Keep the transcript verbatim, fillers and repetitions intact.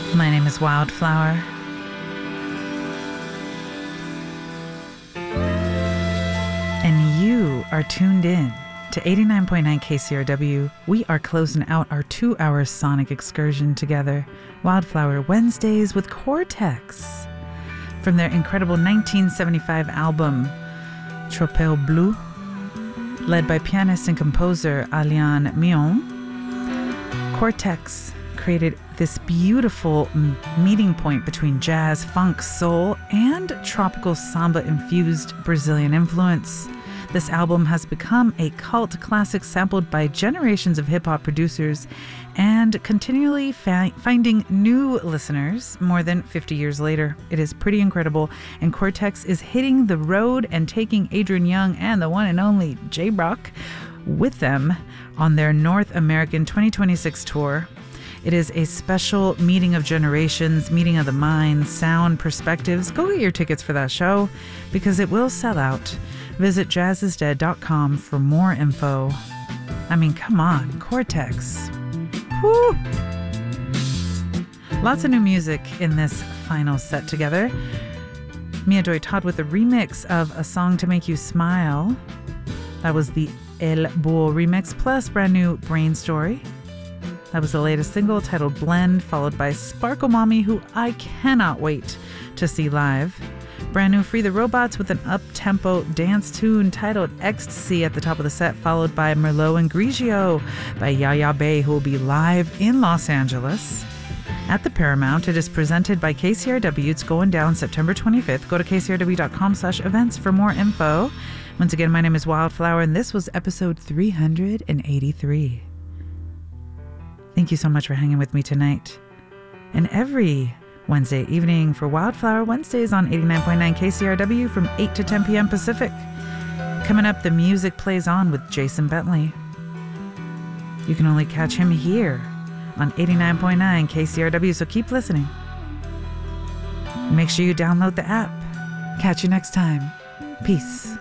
My name is Wildflower. And you are tuned in to eighty-nine point nine K C R W. We are closing out our two-hour sonic excursion together. Wildflower Wednesdays with Cortex. From their incredible nineteen seventy-five album, Tropez Bleu, led by pianist and composer Alain Mion. Cortex created this beautiful m- meeting point between jazz, funk, soul, and tropical samba-infused Brazilian influence. This album has become a cult classic sampled by generations of hip-hop producers and continually fa- finding new listeners more than fifty years later. It is pretty incredible, and Cortex is hitting the road and taking Adrian Young and the one and only J-Rock with them on their North American twenty twenty-six tour. It is a special meeting of generations, meeting of the minds, sound, perspectives. Go get your tickets for that show because it will sell out. Visit jazz is dead dot com for more info. I mean, come on, Cortex. Woo! Lots of new music in this final set together. Mia Joy Todd with a remix of A Song to Make You Smile. That was the El Bull remix, plus brand new Brain Story. That was the latest single titled Blend, followed by Sparkle Mommy, who I cannot wait to see live. Brand new Free the Robots with an up-tempo dance tune titled Ecstasy at the top of the set, followed by Merlot and Grigio by Yaya Bay, who will be live in Los Angeles at the Paramount. It is presented by K C R W. It's going down September twenty-fifth. Go to k c r w dot com slash events for more info. Once again, my name is Wildflower, and this was episode three hundred eighty-three. Thank you so much for hanging with me tonight and every Wednesday evening for Wildflower Wednesdays on eighty-nine point nine K C R W from eight to ten p.m. Pacific. Coming up, the music plays on with Jason Bentley. You can only catch him here on eighty-nine point nine K C R W, so keep listening. Make sure you download the app. Catch you next time. Peace.